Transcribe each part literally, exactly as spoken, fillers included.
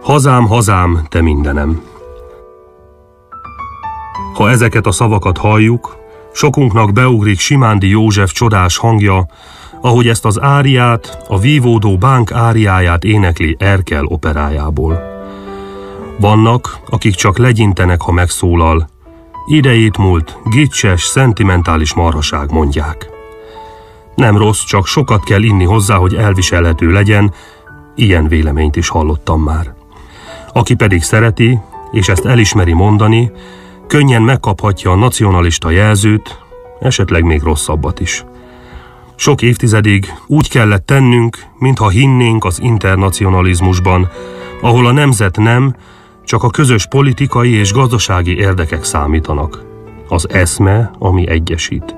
Hazám, hazám, te mindenem. Ha ezeket a szavakat halljuk, sokunknak beugrik Simándi József csodás hangja, ahogy ezt az áriát, a vívódó bánk áriáját énekli Erkel operájából. Vannak, akik csak legyintenek, ha megszólal. Idejét múlt, gicses, szentimentális marhaság, mondják. Nem rossz, csak sokat kell inni hozzá, hogy elviselhető legyen, ilyen véleményt is hallottam már. Aki pedig szereti, és ezt elismeri mondani, könnyen megkaphatja a nacionalista jelzőt, esetleg még rosszabbat is. Sok évtizedig úgy kellett tennünk, mintha hinnénk az internacionalizmusban, ahol a nemzet nem, csak a közös politikai és gazdasági érdekek számítanak. Az eszme, ami egyesít.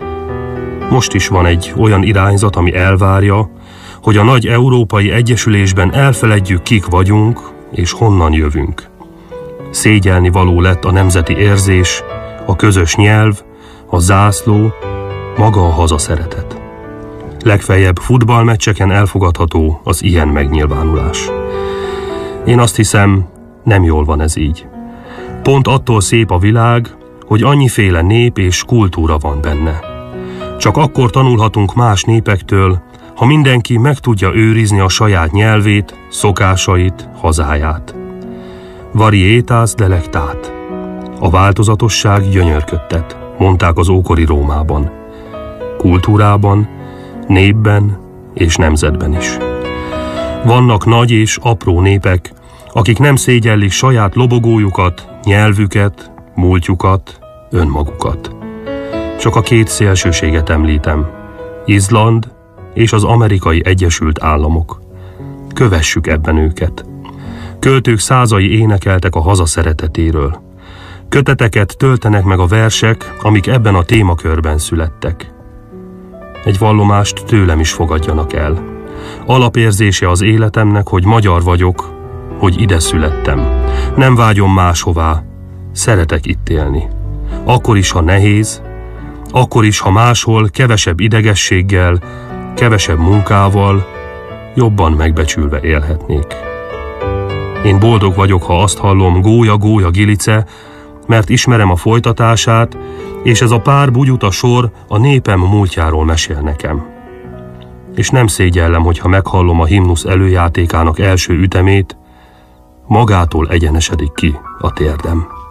Most is van egy olyan irányzat, ami elvárja, hogy a nagy európai egyesülésben elfeledjük, kik vagyunk és honnan jövünk. Szégyelni való lett a nemzeti érzés, a közös nyelv, a zászló, maga a hazaszeretet. Legfeljebb futballmeccseken elfogadható az ilyen megnyilvánulás. Én azt hiszem, nem jól van ez így. Pont attól szép a világ, hogy annyiféle nép és kultúra van benne. Csak akkor tanulhatunk más népektől, ha mindenki meg tudja őrizni a saját nyelvét, szokásait, hazáját. Varietas delectat. A változatosság gyönyörködtet, mondták az ókori Rómában. Kultúrában, népben és nemzetben is. Vannak nagy és apró népek, akik nem szégyellik saját lobogójukat, nyelvüket, múltjukat, önmagukat. Csak a két szélsőséget említem, Izland és az Amerikai Egyesült Államok. Kövessük ebben őket. Költők százai énekeltek a haza szeretetéről. Köteteket töltenek meg a versek, amik ebben a témakörben születtek. Egy vallomást tőlem is fogadjanak el. Alapérzése az életemnek, hogy magyar vagyok, hogy ide születtem. Nem vágyom máshová, szeretek itt élni. Akkor is, ha nehéz, akkor is, ha máshol kevesebb idegességgel, kevesebb munkával, jobban megbecsülve élhetnék. Én boldog vagyok, ha azt hallom, gólya, gólya, gilice, mert ismerem a folytatását, és ez a pár bugyuta sor a népem múltjáról mesél nekem. És nem szégyellem, hogyha meghallom a himnusz előjátékának első ütemét, magától egyenesedik ki a térdem.